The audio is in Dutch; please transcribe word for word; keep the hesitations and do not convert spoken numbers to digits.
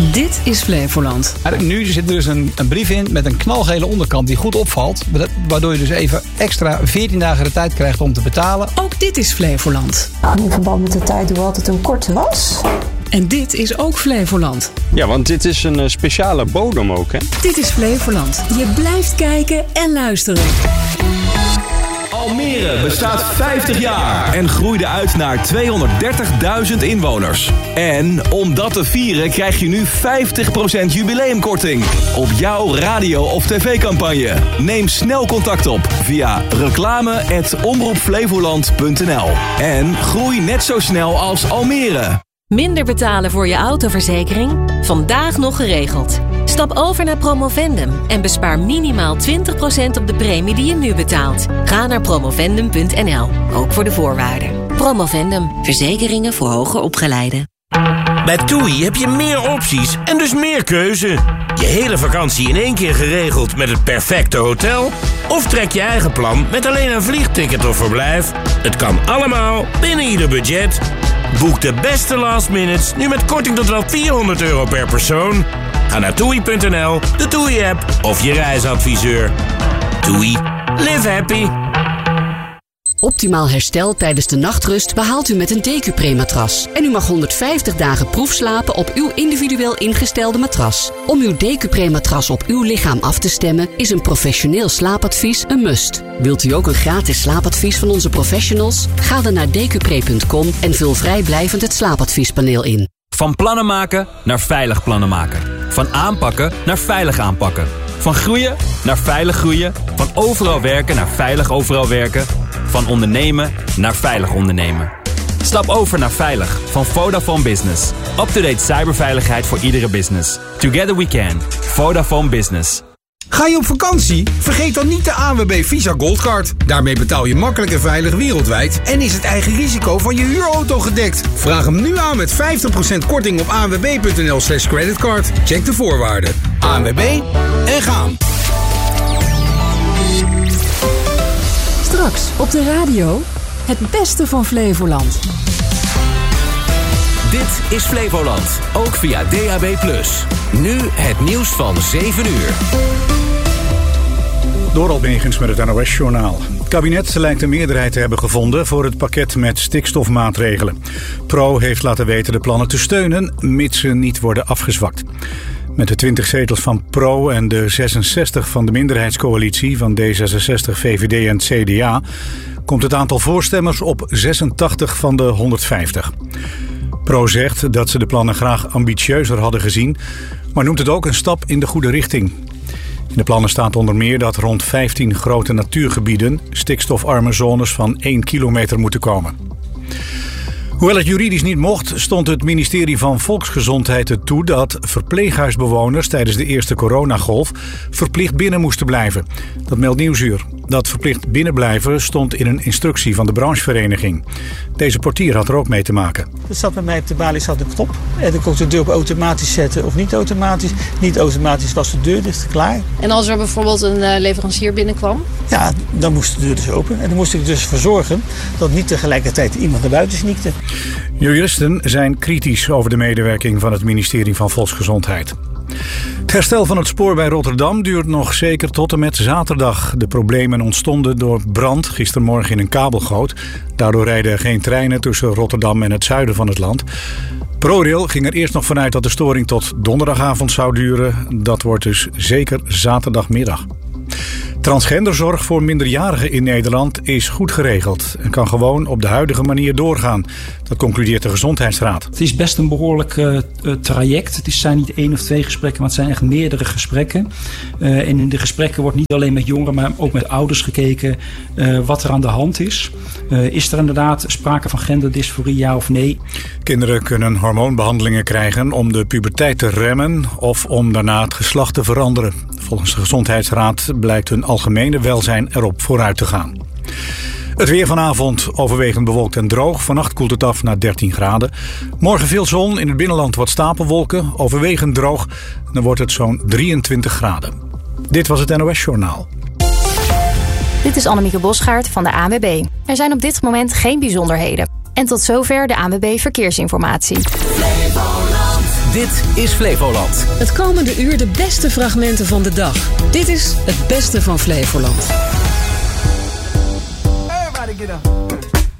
Dit is Flevoland. Nu zit er dus een, een brief in met een knalgele onderkant die goed opvalt. Waardoor je dus even extra veertien dagen de tijd krijgt om te betalen. Ook dit is Flevoland. In verband met de tijd hoe altijd een korte was. En dit is ook Flevoland. Ja, want dit is een uh, speciale bodem ook, hè? Dit is Flevoland. Je blijft kijken en luisteren. Almere bestaat vijftig jaar en groeide uit naar tweehonderddertigduizend inwoners. En om dat te vieren krijg je nu vijftig procent jubileumkorting op jouw radio- of tv-campagne. Neem snel contact op via reclame at omroep flevoland punt n l. En groei net zo snel als Almere. Minder betalen voor je autoverzekering? Vandaag nog geregeld. Stap over naar Promovendum en bespaar minimaal twintig procent op de premie die je nu betaalt. Ga naar promovendum punt n l, ook voor de voorwaarden. Promovendum, verzekeringen voor hoger opgeleiden. Bij TUI heb je meer opties en dus meer keuze. Je hele vakantie in één keer geregeld met het perfecte hotel? Of trek je eigen plan met alleen een vliegticket of verblijf? Het kan allemaal binnen ieder budget. Boek de beste last minutes nu met korting tot wel vierhonderd euro per persoon. Ga naar toei punt n l, de TUI-app of je reisadviseur. TUI. Live happy. Optimaal herstel tijdens de nachtrust behaalt u met een Decupre-matras. En u mag honderdvijftig dagen proefslapen op uw individueel ingestelde matras. Om uw Decupre-matras op uw lichaam af te stemmen is een professioneel slaapadvies een must. Wilt u ook een gratis slaapadvies van onze professionals? Ga dan naar decupre punt com en vul vrijblijvend het slaapadviespaneel in. Van plannen maken naar veilig plannen maken. Van aanpakken naar veilig aanpakken. Van groeien naar veilig groeien. Van overal werken naar veilig overal werken. Van ondernemen naar veilig ondernemen. Stap over naar Veilig van Vodafone Business. Up-to-date cyberveiligheid voor iedere business. Together we can. Vodafone Business. Ga je op vakantie? Vergeet dan niet de A N W B Visa Goldcard. Daarmee betaal je makkelijk en veilig wereldwijd en is het eigen risico van je huurauto gedekt. Vraag hem nu aan met vijftig procent korting op a n w b punt n l slash creditcard. Check de voorwaarden. A N W B en gaan. Straks op de radio het beste van Flevoland. Dit is Flevoland, ook via D A B plus. Nu het nieuws van zeven uur. Dorald Megens met het N O S-journaal. Het kabinet lijkt een meerderheid te hebben gevonden voor het pakket met stikstofmaatregelen. Pro heeft laten weten de plannen te steunen, mits ze niet worden afgezwakt. Met de twintig zetels van Pro en de zesenzestig van de minderheidscoalitie van D zesenzestig, V V D en C D A... komt het aantal voorstemmers op zesentachtig van de honderdvijftig. Pro zegt dat ze de plannen graag ambitieuzer hadden gezien, maar noemt het ook een stap in de goede richting. In de plannen staat onder meer dat rond vijftien grote natuurgebieden stikstofarme zones van één kilometer moeten komen. Hoewel het juridisch niet mocht, stond het ministerie van Volksgezondheid het toe dat verpleeghuisbewoners tijdens de eerste coronagolf verplicht binnen moesten blijven. Dat meldt Nieuwsuur. Dat verplicht binnenblijven stond in een instructie van de branchevereniging. Deze portier had er ook mee te maken. Er zat bij mij op de balie zat een knop. En dan kon ik de deur op automatisch zetten of niet automatisch. Niet automatisch was de deur dus klaar. En als er bijvoorbeeld een uh, leverancier binnenkwam? Ja, dan moest de deur dus open. En dan moest ik dus voor zorgen dat niet tegelijkertijd iemand naar buiten sneakte. Juristen zijn kritisch over de medewerking van het ministerie van Volksgezondheid. Het herstel van het spoor bij Rotterdam duurt nog zeker tot en met zaterdag. De problemen ontstonden door brand gistermorgen in een kabelgoot. Daardoor rijden er geen treinen tussen Rotterdam en het zuiden van het land. ProRail ging er eerst nog vanuit dat de storing tot donderdagavond zou duren. Dat wordt dus zeker zaterdagmiddag. Transgenderzorg voor minderjarigen in Nederland is goed geregeld en kan gewoon op de huidige manier doorgaan. Dat concludeert de Gezondheidsraad. Het is best een behoorlijk uh, traject. Het zijn niet één of twee gesprekken, maar het zijn echt meerdere gesprekken. Uh, en in de gesprekken wordt niet alleen met jongeren, maar ook met ouders gekeken uh, wat er aan de hand is. Uh, is er inderdaad sprake van genderdysforie, ja of nee? Kinderen kunnen hormoonbehandelingen krijgen om de puberteit te remmen of om daarna het geslacht te veranderen. Volgens de Gezondheidsraad blijkt hun algemene welzijn erop vooruit te gaan. Het weer vanavond overwegend bewolkt en droog. Vannacht koelt het af naar dertien graden. Morgen veel zon, in het binnenland wat stapelwolken. Overwegend droog, dan wordt het zo'n drieëntwintig graden. Dit was het N O S-journaal. Dit is Annemieke Bosgaard van de A N W B. Er zijn op dit moment geen bijzonderheden. En tot zover de A N W B Verkeersinformatie. Flevoland. Dit is Flevoland. Het komende uur de beste fragmenten van de dag. Dit is het beste van Flevoland. Everybody get up.